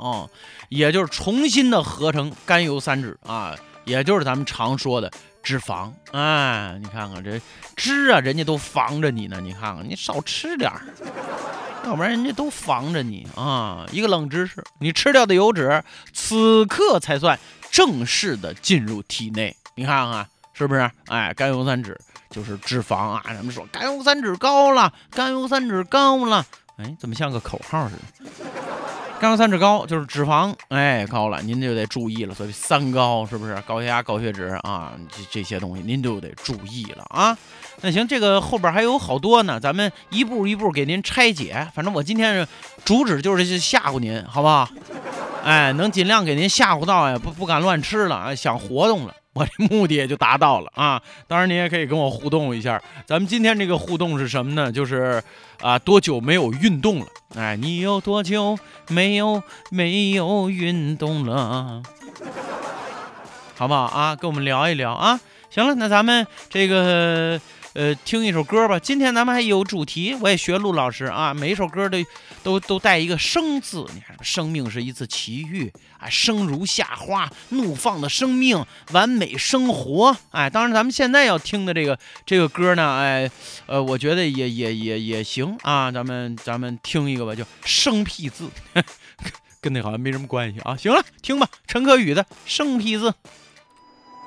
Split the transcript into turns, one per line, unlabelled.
啊，也就是重新的合成甘油三酯啊，也就是咱们常说的脂肪。哎，你看看这脂啊，人家都防着你呢，你看看你少吃点儿，要不然人家都防着你啊。一个冷知识，你吃掉的油脂，此刻才算正式的进入体内。你看看是不是？哎，甘油三酯就是脂肪啊。咱们说甘油三酯高了，甘油三酯高了，哎，怎么像个口号似的？甘油三酯高就是脂肪，哎，高了，您就得注意了。所以三高是不是？高血压、高血脂啊，这些东西您就得注意了啊。那行，这个后边还有好多呢，咱们一步一步给您拆解。反正我今天主旨就是吓唬您，好不好？哎，能尽量给您吓唬到呀，不敢乱吃了，想活动了。我这目的也就达到了啊！当然，您也可以跟我互动一下。咱们今天这个互动是什么呢？就是多久没有运动了？哎，你有多久没有运动了？好不好啊？跟我们聊一聊啊！行了，那咱们这个听一首歌吧。今天咱们还有主题，我也学陆老师啊，每一首歌都带一个生字。你看，生命是一次奇遇啊，生如夏花，怒放的生命，完美生活。哎，当然咱们现在要听的这个歌呢，哎，我觉得也行啊。咱们听一个吧，就生僻字，跟那好像没什么关系啊。行了，听吧，陈可宇的生僻字。